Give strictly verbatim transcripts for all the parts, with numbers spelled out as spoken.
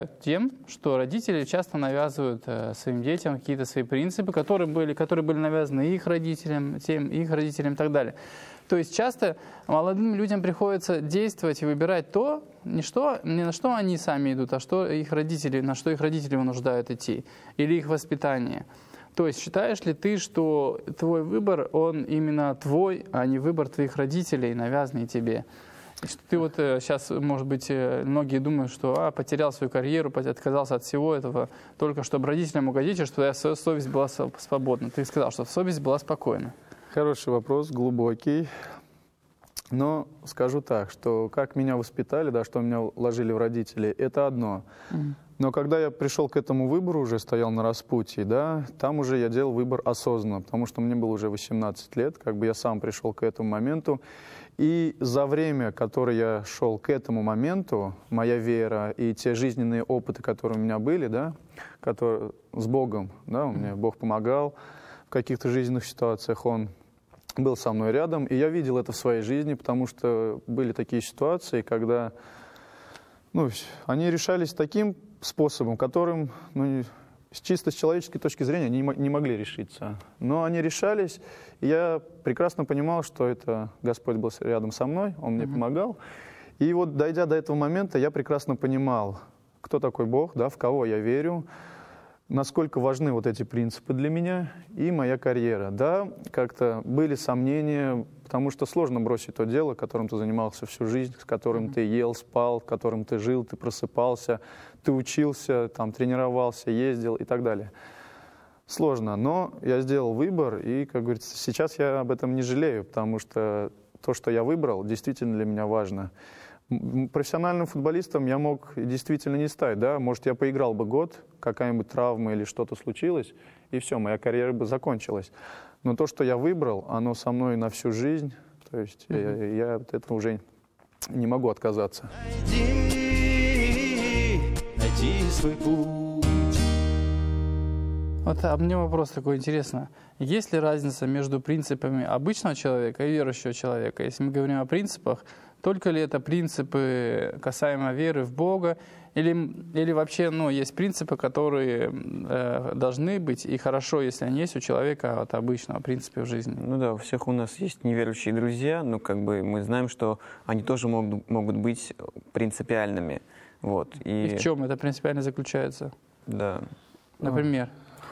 тем, что родители часто навязывают э, своим детям какие-то свои принципы, которые были, которые были навязаны их родителям, тем, их родителям и так далее. То есть часто молодым людям приходится действовать и выбирать то, не, что, не на что они сами идут, а что их родители, на что их родители вынуждают идти, или их воспитание. То есть считаешь ли ты, что твой выбор, он именно твой, а не выбор твоих родителей, навязанный тебе? И что ты вот э, сейчас, может быть, э, многие думают, что а, потерял свою карьеру, отказался от всего этого, только чтобы родителям угодить, и что твоя совесть была свободна. Ты сказал, что совесть была спокойна. Хороший вопрос, глубокий. Но скажу так, что как меня воспитали, да, что меня ложили в родители, это одно. Mm-hmm. Но когда я пришел к этому выбору, уже стоял на распутье, да, там уже я делал выбор осознанно, потому что мне было уже восемнадцать лет, как бы я сам пришел к этому моменту. И за время, которое я шел к этому моменту, моя вера и те жизненные опыты, которые у меня были, да, которые, с Богом, да, мне Бог помогал в каких-то жизненных ситуациях, Он был со мной рядом, и я видел это в своей жизни, потому что были такие ситуации, когда ну, они решались таким способом, которым ну, чисто с человеческой точки зрения они не могли решиться. Но они решались, и я прекрасно понимал, что это Господь был рядом со мной, Он мне mm-hmm. помогал. И вот дойдя до этого момента, я прекрасно понимал, кто такой Бог, да, в кого я верю, насколько важны вот эти принципы для меня и моя карьера. Да, как-то были сомнения, потому что сложно бросить то дело, которым ты занимался всю жизнь, с которым mm-hmm. ты ел, спал, в котором ты жил, ты просыпался, ты учился, там, тренировался, ездил и так далее. Сложно, но я сделал выбор, и, как говорится, сейчас я об этом не жалею, потому что то, что я выбрал, действительно для меня важно. Профессиональным футболистом я мог действительно не стать, да, может, я поиграл бы год, какая-нибудь травма или что-то случилось, и все, моя карьера бы закончилась. Но то, что я выбрал, оно со мной на всю жизнь, то есть mm-hmm. я, я от этого уже не могу отказаться. Найди, найди свой путь. Вот, а мне вопрос такой интересный. Есть ли разница между принципами обычного человека и верующего человека? Если мы говорим о принципах, только ли это принципы касаемо веры в Бога, или, или вообще ну, есть принципы, которые э, должны быть, и хорошо, если они есть у человека от обычного принципа в жизни? Ну да, у всех у нас есть неверующие друзья, но как бы мы знаем, что они тоже могут, могут быть принципиальными. Вот, и... и в чем это принципиально заключается? Да. Например?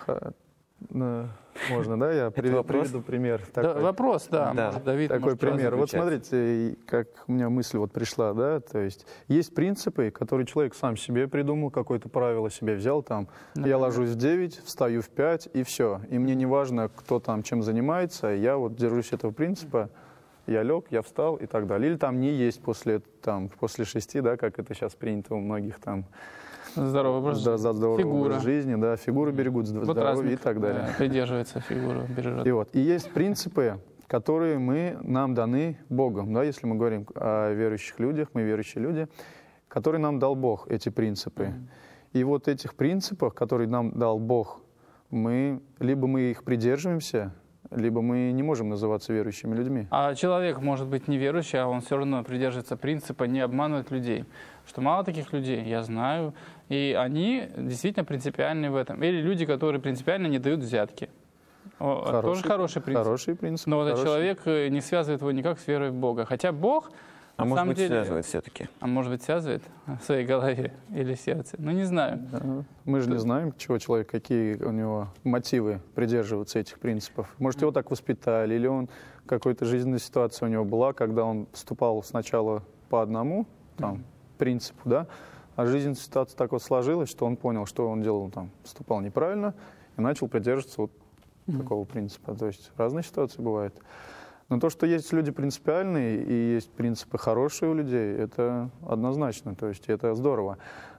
Ну, можно, да? Я приведу, приведу пример. Да, такой. Вопрос, да. да. Может, Давид, такой может, пример. Вот смотрите, как у меня мысль вот пришла, да, то есть есть принципы, которые человек сам себе придумал, какое-то правило себе взял, там, например, я ложусь в девять, встаю в пять, и все. И мне не важно, кто там чем занимается, я вот держусь этого принципа, я лег, я встал и так далее. Или там не есть после, там, после шести, да, как это сейчас принято у многих там, здоровый образ, да, за здоровый фигура. образ жизни, да, фигуру берегут, вот здоровье и так далее. Да, придерживается фигуру, бережет. И вот, и есть принципы, которые мы, нам даны Богом, да, если мы говорим о верующих людях, мы верующие люди, которые нам дал Бог, эти принципы. Mm-hmm. И вот этих принципов, которые нам дал Бог, мы, либо мы их придерживаемся, либо мы не можем называться верующими людьми. А человек может быть неверующий, а он все равно придерживается принципа не обманывать людей. Что мало таких людей, я знаю, и они действительно принципиальны в этом. Или люди, которые принципиально не дают взятки. Хороший, тоже хороший принцип. Хороший принцип. Но хороший. Человек не связывает его никак с верой в Бога. Хотя Бог, а на может самом быть, деле, связывает все-таки. А может быть, связывает в своей голове или сердце. Ну, не знаю. Да. Мы же не знаем, чего человек, какие у него мотивы придерживаться этих принципов. Может, его так воспитали, или он какой-то жизненная ситуация у него была, когда он поступал сначала по одному там, mm-hmm. принципу, да, а жизненная ситуация так вот сложилась, что он понял, что он делал, там, поступал неправильно, и начал придерживаться вот mm-hmm. такого принципа. То есть разные ситуации бывают. Но то, что есть люди принципиальные и есть принципы хорошие у людей, это однозначно, то есть это здорово.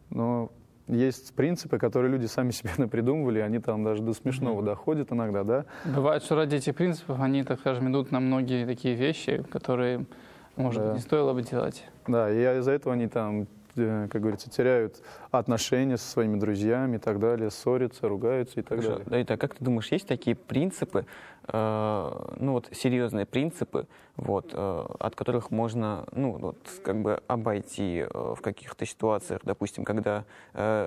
Но есть принципы, которые люди сами себе напридумывали, они там даже до смешного mm-hmm. доходят иногда, да? Бывает, что ради этих принципов они, так скажем, идут на многие такие вещи, которые, может да. быть, не стоило бы делать. Да, и из-за этого они там, как говорится, теряют отношения со своими друзьями и так далее, ссорятся, ругаются и так Хорошо. далее. Давид, а как ты думаешь, есть такие принципы, э, ну вот серьезные принципы, вот, э, от которых можно, ну вот, как бы обойти э, в каких-то ситуациях, допустим, когда э,